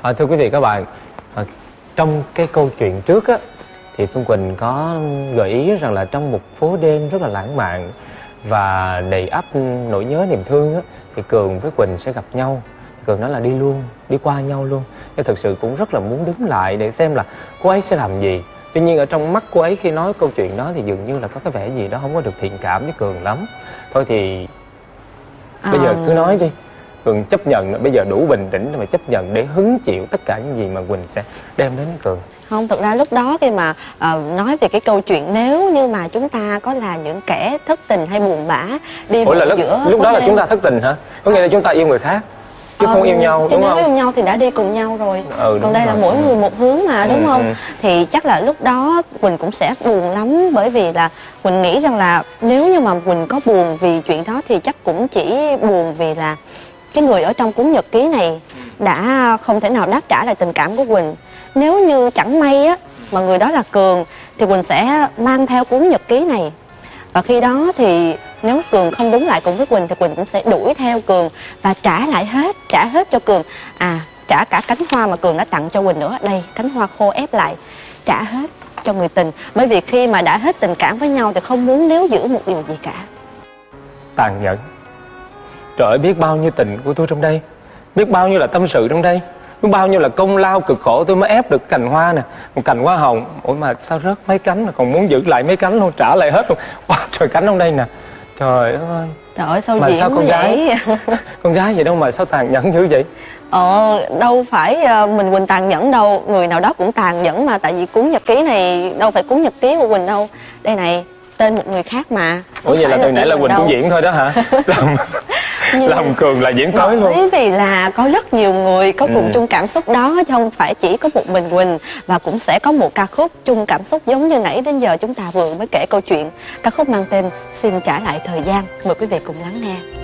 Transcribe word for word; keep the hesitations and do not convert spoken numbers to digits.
À, thưa quý vị các bạn, à, trong cái câu chuyện trước á thì Xuân Quỳnh có gợi ý rằng là trong một phố đêm rất là lãng mạn và đầy ắp nỗi nhớ niềm thương á, thì Cường với Quỳnh sẽ gặp nhau. Cường nói là đi luôn, đi qua nhau luôn. Nhưng thực sự cũng rất là muốn đứng lại để xem là cô ấy sẽ làm gì. Tuy nhiên ở trong mắt cô ấy khi nói câu chuyện đó thì dường như là có cái vẻ gì đó không có được thiện cảm với Cường lắm. Thôi thì bây giờ cứ nói đi. Cường chấp nhận, bây giờ đủ bình tĩnh mà chấp nhận để hứng chịu tất cả những gì mà Quỳnh sẽ đem đến Cường. Không, thực ra lúc đó khi mà uh, nói về cái câu chuyện nếu như mà chúng ta có là những kẻ thất tình hay buồn bã đi Ủa là lúc, giữa lúc đó là đêm. Chúng ta thất tình hả? Có nghĩa là chúng ta yêu người khác chứ ờ, không yêu nhau, chứ đúng nếu không? yêu nhau thì đã đi cùng nhau rồi. Ừ, còn đây rồi. là mỗi người một hướng mà, đúng ừ, không? Ừ. Thì chắc là lúc đó Quỳnh cũng sẽ buồn lắm, bởi vì là Quỳnh nghĩ rằng là nếu như mà Quỳnh có buồn vì chuyện đó thì chắc cũng chỉ buồn vì là cái người ở trong cuốn nhật ký này đã không thể nào đáp trả lại tình cảm của Quỳnh. Nếu như chẳng may á mà người đó là Cường thì Quỳnh sẽ mang theo cuốn nhật ký này, và khi đó thì nếu Cường không đứng lại cùng với Quỳnh thì Quỳnh cũng sẽ đuổi theo Cường và trả lại hết, trả hết cho Cường. À, trả cả cánh hoa mà Cường đã tặng cho Quỳnh nữa. Đây, cánh hoa khô ép lại, trả hết cho người tình. Bởi vì khi mà đã hết tình cảm với nhau thì không muốn níu giữ một điều gì cả. Tàn nhẫn. Trời ơi, biết bao nhiêu tình của tôi trong đây, biết bao nhiêu là tâm sự trong đây, biết bao nhiêu là công lao cực khổ tôi mới ép được cành hoa nè, một cành hoa hồng. Ủa mà sao rớt mấy cánh mà còn muốn giữ lại mấy cánh luôn, trả lại hết luôn. Wow, trời, cánh trong đây nè. Trời ơi. Trời ơi, sao mà diễn sao con gái vậy? Con gái vậy đâu mà sao tàn nhẫn dữ vậy? Ờ, đâu phải mình Quỳnh tàn nhẫn đâu, người nào đó cũng tàn nhẫn mà. Tại vì cuốn nhật ký này đâu phải cuốn nhật ký của Quỳnh đâu. Đây này, tên một người khác mà. Ủa vậy là từ nãy là Quỳnh cũng diễn thôi đó hả? Làm, làm Cường là diễn tới luôn. Bởi vì là có rất nhiều người có cùng ừ. chung cảm xúc đó, chứ không phải chỉ có một mình Quỳnh. Và cũng sẽ có một ca khúc chung cảm xúc giống như nãy đến giờ chúng ta vừa mới kể câu chuyện. Ca khúc mang tên Xin Trả Lại Thời Gian. Mời quý vị cùng lắng nghe.